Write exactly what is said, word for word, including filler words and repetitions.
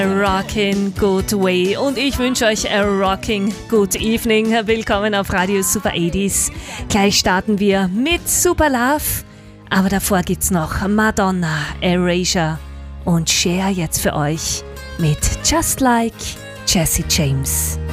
Rockin' Good Way und ich wünsche euch a rocking good evening. Willkommen auf Radio Super achtziger. Gleich starten wir mit Super Love, aber davor gibt's noch Madonna, Erasure und Cher jetzt für euch mit Just Like Jesse James.